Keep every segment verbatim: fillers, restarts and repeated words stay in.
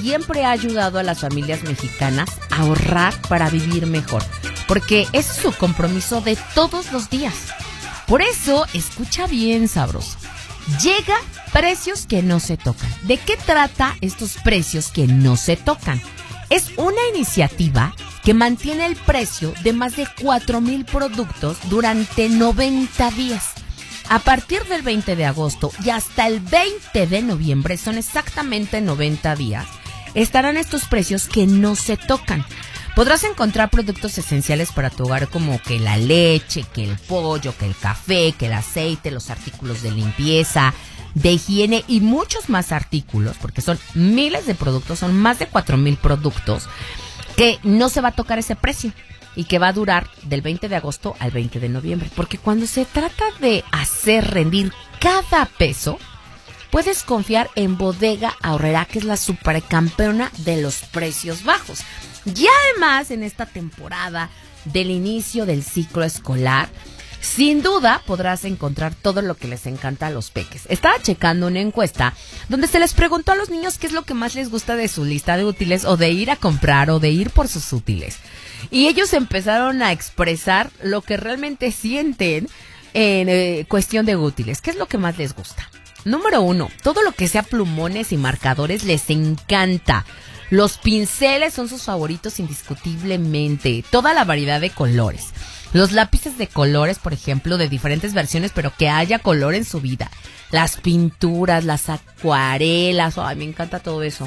siempre ha ayudado a las familias mexicanas a ahorrar para vivir mejor, porque es su compromiso de todos los días. Por eso, escucha bien, sabroso. Llega precios que no se tocan. ¿De qué trata estos precios que no se tocan? Es una iniciativa que mantiene el precio de más de cuatro mil productos durante noventa días. A partir del veinte de agosto y hasta el veinte de noviembre, son exactamente noventa días, estarán estos precios que no se tocan. Podrás encontrar productos esenciales para tu hogar como que la leche, que el pollo, que el café, que el aceite, los artículos de limpieza, de higiene y muchos más artículos, porque son miles de productos, son más de cuatro mil productos, que no se va a tocar ese precio y que va a durar del veinte de agosto al veinte de noviembre. Porque cuando se trata de hacer rendir cada peso, puedes confiar en Bodega Aurrerá, que es la supercampeona de los precios bajos. Y además, en esta temporada del inicio del ciclo escolar, sin duda podrás encontrar todo lo que les encanta a los peques. Estaba checando una encuesta donde se les preguntó a los niños qué es lo que más les gusta de su lista de útiles, o de ir a comprar, o de ir por sus útiles. Y ellos empezaron a expresar lo que realmente sienten en eh, cuestión de útiles. ¿Qué es lo que más les gusta? Número uno, todo lo que sea plumones y marcadores les encanta. Los pinceles son sus favoritos indiscutiblemente. Toda la variedad de colores. Los lápices de colores, por ejemplo, de diferentes versiones, pero que haya color en su vida. Las pinturas, las acuarelas. Ay, me encanta todo eso.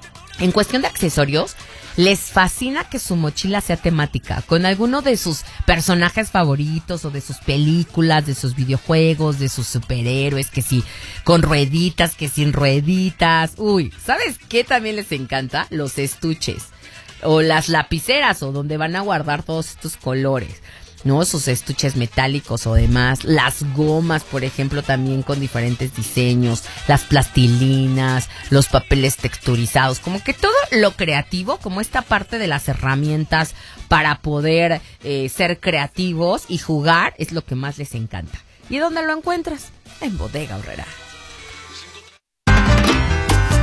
En cuestión de accesorios, les fascina que su mochila sea temática, con alguno de sus personajes favoritos o de sus películas, de sus videojuegos, de sus superhéroes, que sí, con rueditas, que sin rueditas. Uy, ¿sabes qué también les encanta? Los estuches o las lapiceras, o donde van a guardar todos estos colores, ¿no? Sus estuches metálicos o demás. Las gomas, por ejemplo, también con diferentes diseños. Las plastilinas, los papeles texturizados. Como que todo lo creativo, como esta parte de las herramientas para poder eh, ser creativos y jugar, es lo que más les encanta. ¿Y dónde lo encuentras? En Bodega Aurrerá.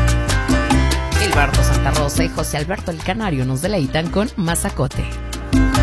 Gilberto Santa Rosa y José Alberto el Canario nos deleitan con Mazacote.